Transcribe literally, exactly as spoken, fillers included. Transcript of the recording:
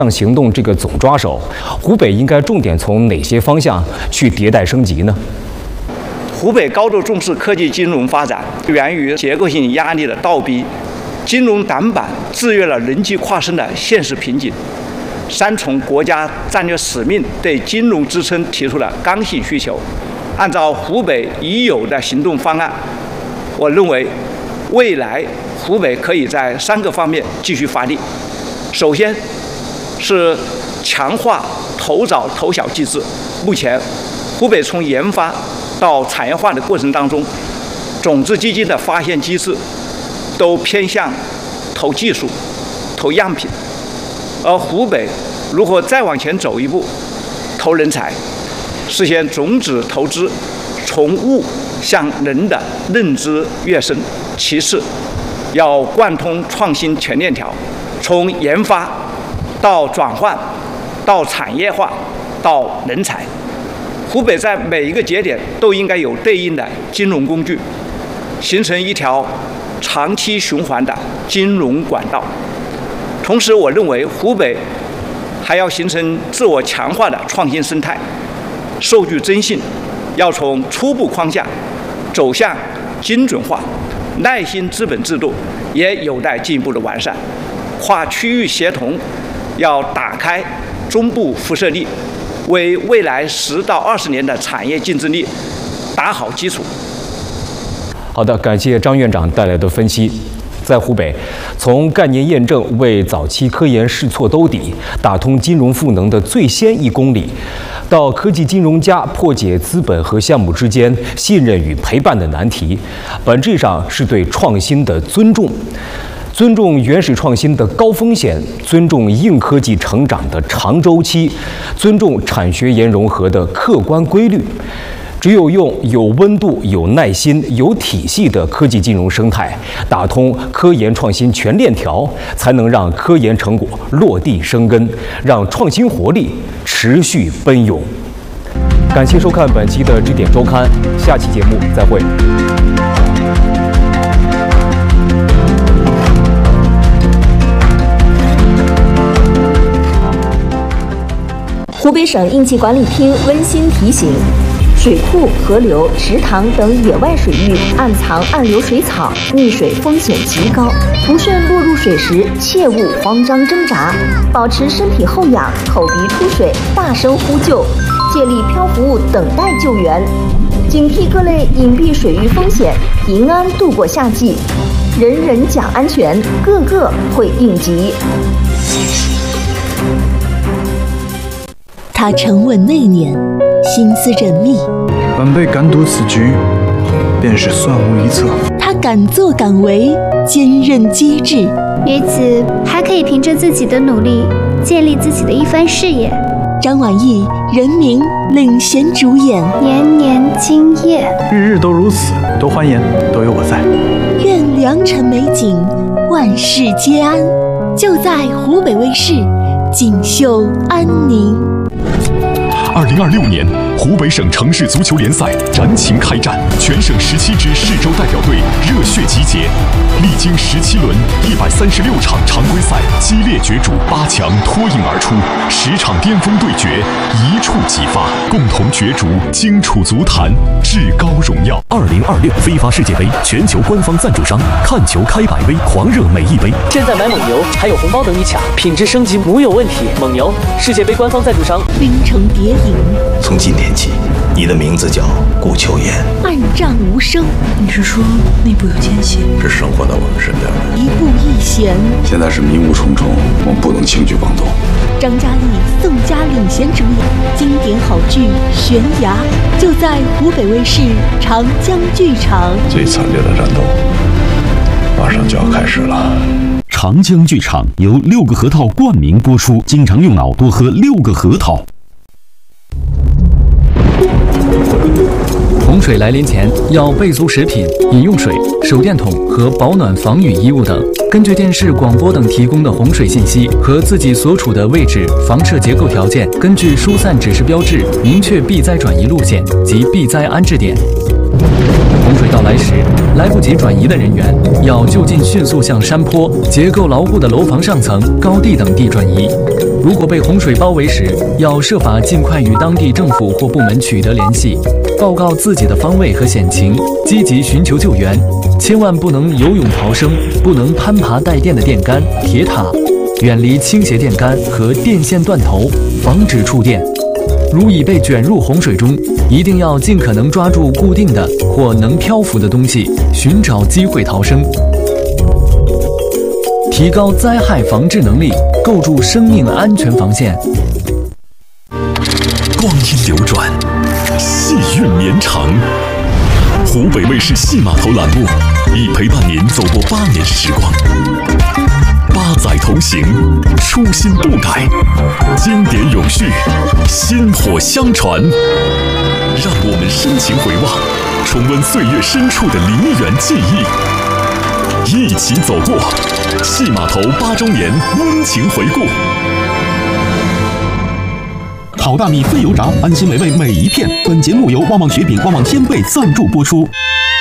行动这个总抓手，湖北应该重点从哪些方向去迭代升级呢？ 湖北高度重视科技金融发展，源于结构性压力的倒逼，金融短板制约了人机跨生的现实瓶颈。三重国家战略使命对金融支撑提出了刚性需求。按照湖北已有的行动方案，我认为未来湖北可以在三个方面继续发力。首先是强化投早投小机制。目前，湖北从研发到产业化的过程当中，种子基金的发现机制都偏向投技术、投样品，而湖北如果再往前走一步，投人才，实现种子投资从物向人的认知跃升。其次，要贯通创新全链条，从研发到转换，到产业化，到人才。湖北在每一个节点都应该有对应的金融工具，形成一条长期循环的金融管道。同时，我认为湖北还要形成自我强化的创新生态，数据征信要从初步框架走向精准化，耐心资本制度也有待进一步的完善。跨区域协同要打开中部辐射力，为未来十到二十年的产业竞争力打好基础。 好的，感谢张院长带来的分析。在湖北，从概念验证为早期科研试错兜底，打通金融赋能的最先一公里，到科技金融家破解资本和项目之间信任与陪伴的难题，本质上是对创新的尊重。尊重原始创新的高风险，尊重硬科技成长的长周期，尊重产学研融合的客观规律。只有用有温度、有耐心、有体系的科技金融生态，打通科研创新全链条，才能让科研成果落地生根，让创新活力持续奔涌。感谢收看本期的知点周刊，下期节目再会。 湖北省应急管理厅温馨提醒：水库、河流、池塘等野外水域暗藏暗流水草，溺水风险极高。不慎落入水时，切勿慌张挣扎，保持身体后仰，口鼻出水，大声呼救，借力漂浮物等待救援，警惕各类隐蔽水域风险，平安度过夏季。人人讲安全，个个会应急。 他沉稳内敛，心思缜密， 晚辈敢赌此局，便是算无一策。 他敢作敢为，坚韧机智， 于此还可以凭着自己的努力建立自己的一番事业。 张晚意，人民领衔主演， 年年今夜， 日日都如此，多欢颜，都有我在。 愿良辰美景，万事皆安。就在湖北卫视，锦绣安宁。 二零二六年湖北省城市足球联赛燃情开战，全省十七支市州代表队热血集结，历经十七轮一百三十六场常规赛激烈角逐，八强脱颖而出，十场巅峰对决一触即发，共同角逐荆楚足坛至高荣耀。二零二六非法世界杯全球官方赞助商看球开百威，狂热每一杯。 现在买蒙牛还有红包等你抢，品质升级无有问题。蒙牛世界杯官方赞助商。 冰城谍影， 从今天起，你的名字叫顾秋言。 暗战无声， 你是说内部有奸细？ 是生活在我们身边的。 一步一险， 现在是迷雾重重，我们不能轻举妄动。 张嘉译、宋佳领衔主演，经典好剧《悬崖》就在湖北卫视长江剧场。 最惨烈的战斗马上就要开始了。 长江剧场由六个核桃冠名播出，经常用脑，多喝六个核桃。 洪水来临前要备足食品、饮用水、手电筒和保暖防雨衣物等。根据电视、广播等提供的洪水信息和自己所处的位置、房舍结构条件，根据疏散指示标志，明确避灾转移路线及避灾安置点。洪水到来时，来不及转移的人员要就近迅速向山坡、结构牢固的楼房上层、高地等地转移。 如果被洪水包围时，要设法尽快与当地政府或部门取得联系，报告自己的方位和险情，积极寻求救援。千万不能游泳逃生，不能攀爬带电的电杆、铁塔，远离倾斜电杆和电线断头，防止触电。如已被卷入洪水中，一定要尽可能抓住固定的或能漂浮的东西，寻找机会逃生。提高灾害防治能力，构筑生命安全防线。 光阴流转，戏韵绵长。湖北卫视戏码头栏目已陪伴您走过八年时光，八载同行，初心不改，经典永续，薪火相传。让我们深情回望，重温岁月深处的梨园记忆，一起走过戏码头八周年温情回顾。 好大米非油炸，安心美味每一片。本节目由旺旺雪品旺旺仙贝赞助播出。